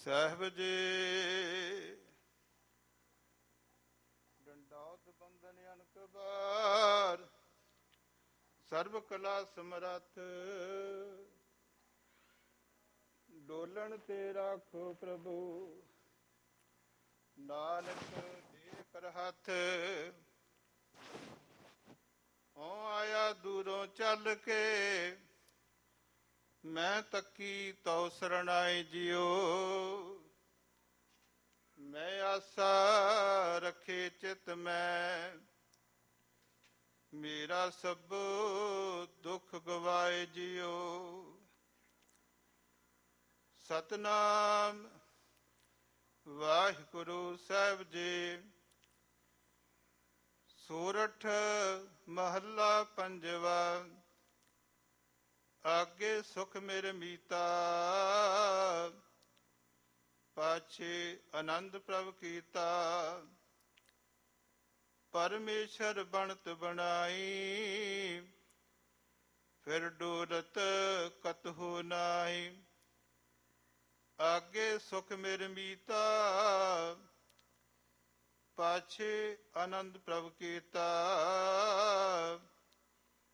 ਸਾਹਿਬ ਜੀ। ਡੰਡੌਤ ਬੰਧਨ ਅਨਕ ਬਾਰ, ਸਰਬ ਕਲਾ ਸਮਰੱਥ। ਡੋਲਣ ਤੇ ਰਾਖੋ ਪ੍ਰਭੂ, ਨਾਨਕ ਦੇ ਕਰ ਹੱਥ। ਹੋ ਆਇਆ ਦੂਰੋਂ ਚੱਲ ਕੇ, ਮੈਂ ਤੱਕੀ ਤਉ ਸਰਣਾਏ ਜਿਉ। ਮੈਂ ਆਸਾ ਰੱਖੇ ਚਿਤ ਮੈਂ, ਮੇਰਾ ਸਭ ਦੁੱਖ ਗਵਾਏ ਜਿਉ। ਸਤਨਾਮ ਵਾਹਿਗੁਰੂ ਸਾਹਿਬ ਜੀ। ਸੋਰਠ ਮਹੱਲਾ ਪੰਜਵਾ। ਆਗੇ ਸੁਖ ਮੇਰੇ ਮੀਤਾ, ਪਾਛੇ ਆਨੰਦ ਪ੍ਰਭ ਕੀਤਾ। ਪਰਮੇਸ਼ਰ ਬਣਤ ਬਣਾਈ, ਫਿਰ ਡੋਲਤ ਕਤਹੁ ਨਾਹੀ। ਆਗੇ ਸੁਖ ਮੇਰੇ ਮੀਤਾ, ਪਾਛੇ ਆਨੰਦ ਪ੍ਰਭ ਕੀਤਾ।